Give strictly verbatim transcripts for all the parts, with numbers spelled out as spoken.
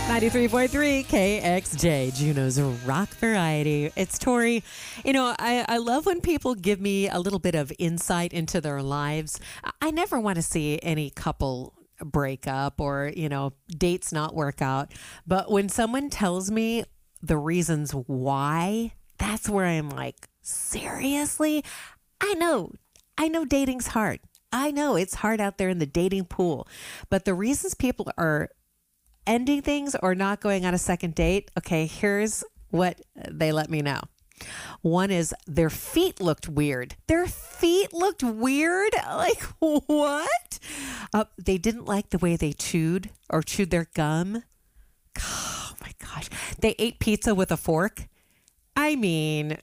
ninety-three point three K X J, Juneau's rock variety. It's Tori. You know, I, I love when people give me a little bit of insight into their lives. I never want to see any couple break up or, you know, dates not work out. But when someone tells me the reasons why, that's where I'm like, seriously? I know. I know dating's hard. I know it's hard out there in the dating pool. But the reasons people are ending things or not going on a second date, okay, here's what they let me know. One is their feet looked weird. Their feet looked weird? Like, what? Uh, they didn't like the way they chewed or chewed their gum. Oh, my gosh. They ate pizza with a fork. I mean,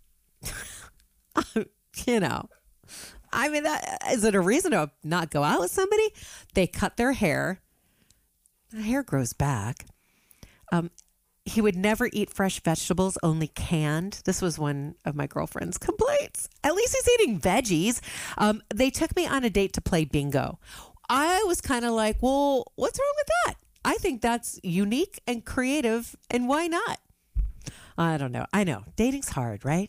you know, I mean, that, is it a reason to not go out with somebody? They cut their hair. The hair grows back. Um, he would never eat fresh vegetables, only canned. This was one of my girlfriend's complaints. At least he's eating veggies. Um, they took me on a date to play bingo. I was kind of like, well, what's wrong with that? I think that's unique and creative, and why not? I don't know. I know. Dating's hard, right?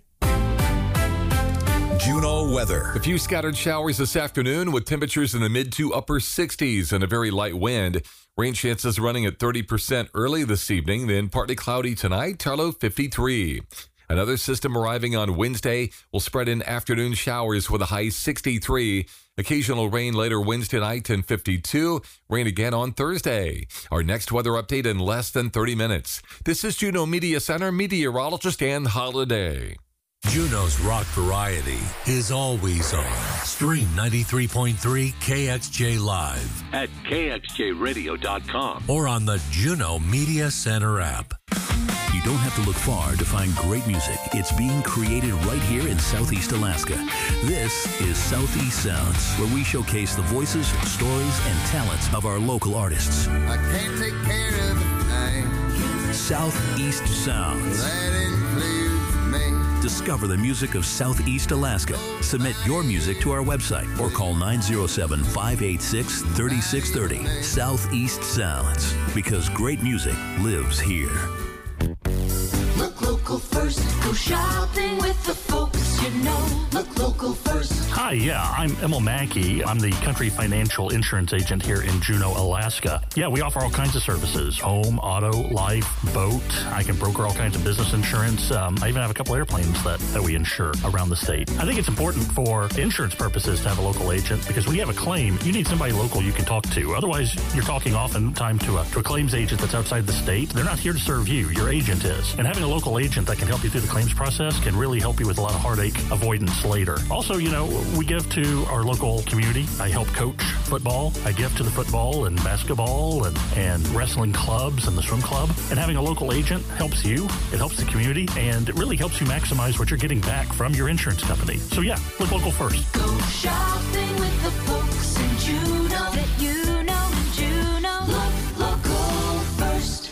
Juneau weather. A few scattered showers this afternoon with temperatures in the mid to upper sixties and a very light wind. Rain chances running at thirty percent early this evening, then partly cloudy tonight, low fifty-three. Another system arriving on Wednesday will spread in afternoon showers with a high sixty-three. Occasional rain later Wednesday night and fifty-two. Rain again on Thursday. Our next weather update in less than thirty minutes. This is Juneau Media Center meteorologist Ann Holiday. Juneau's rock variety is always on. Stream ninety-three point three K X J Live at K X J radio dot com or on the Juneau Media Center app. You don't have to look far to find great music. It's being created right here in Southeast Alaska. This is Southeast Sounds, where we showcase the voices, stories, and talents of our local artists. I can't take care of a thing. Southeast Sounds. That includes me. Discover the music of Southeast Alaska. Submit your music to our website or call nine oh seven, five eight six, three six three oh. Southeast Sounds, because great music lives here. Look local first. Go shopping with the folks you know. Look local first. Hi, yeah, I'm Emil Mackey. I'm the Country Financial Insurance Agent here in Juneau, Alaska. Yeah, we offer all kinds of services. Home, auto, life, boat. I can broker all kinds of business insurance. Um, I even have a couple airplanes that, that we insure around the state. I think it's important for insurance purposes to have a local agent because when you have a claim, you need somebody local you can talk to. Otherwise, you're talking oftentimes to a, to a claims agent that's outside the state. They're not here to serve you. Your agent is. And having a local agent that can help you through the claims process can really help you with a lot of heartache avoidance later. Also, you know, we give to our local community. I help coach football. I give to the football and basketball and, and wrestling clubs and the swim club. And having a local agent helps you. It helps the community, and it really helps you maximize what you're getting back from your insurance company. So yeah, look local first. Go shopping with the folks in Juneau that you know in Juneau. Look local first.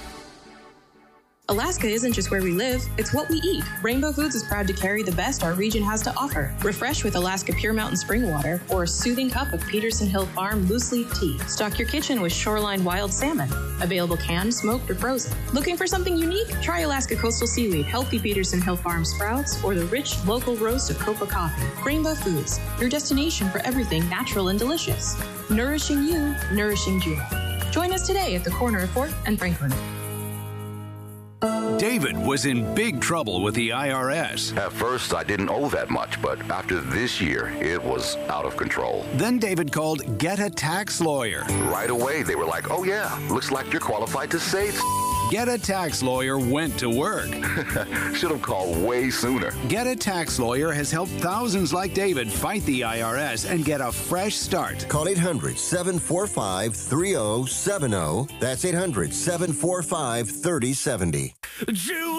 Alaska isn't just where we live, it's what we eat. Rainbow Foods is proud to carry the best our region has to offer. Refresh with Alaska Pure Mountain Spring Water or a soothing cup of Peterson Hill Farm loose leaf tea. Stock your kitchen with Shoreline Wild Salmon. Available canned, smoked, or frozen. Looking for something unique? Try Alaska Coastal Seaweed, healthy Peterson Hill Farm sprouts, or the rich local roast of Copa Coffee. Rainbow Foods, your destination for everything natural and delicious. Nourishing you, nourishing Juneau. Join us today at the corner of fourth and Franklin. David was in big trouble with the I R S. At first, I didn't owe that much, but after this year, it was out of control. Then David called Get a Tax Lawyer. Right away, they were like, oh yeah, looks like you're qualified to save. Get a Tax Lawyer went to work. Should have called way sooner. Get a Tax Lawyer has helped thousands like David fight the I R S and get a fresh start. Call eight hundred, seven four five, three oh seven oh. That's eight hundred, seven four five, three oh seven oh. June